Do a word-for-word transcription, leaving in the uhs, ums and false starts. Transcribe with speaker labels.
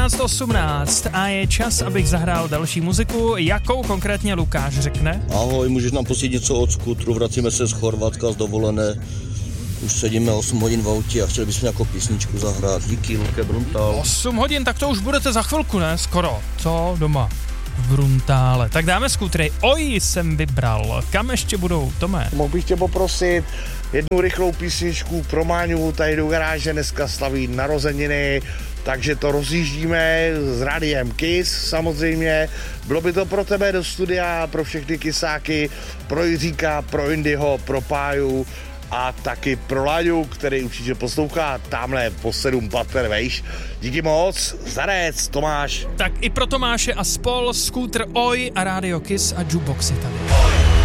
Speaker 1: třináct osmnáct a je čas, abych zahrál další muziku. Jakou konkrétně Lukáš řekne?
Speaker 2: Ahoj, můžeš nám pustit něco od Skútru, vracíme se z Chorvatska z dovolené. Už sedíme osm hodin v autě a chtěli bychom nějakou písničku zahrát. Díky, Luke Bruntal.
Speaker 1: osm hodin, tak to už budete za chvilku, ne? Skoro. Co doma? V Bruntále. Tak dáme skútry. Oj, jsem vybral. Kam ještě budou, Tome?
Speaker 3: Mohl bych tě poprosit jednu rychlou písničku pro Máňu, tady do garáže dneska slaví narozeniny, takže to rozjíždíme s rádiem Kiss samozřejmě. Bylo by to pro tebe do studia, pro všechny kisáky, pro Jiříka, pro Indyho, pro Páju a taky pro Láďu, který určitě poslouchá tamhle po sedm pater, vejš. Díky moc, zarec, Tomáš.
Speaker 1: Tak i pro Tomáše a spol, skútr Oj a rádio Kiss a jukebox je tady.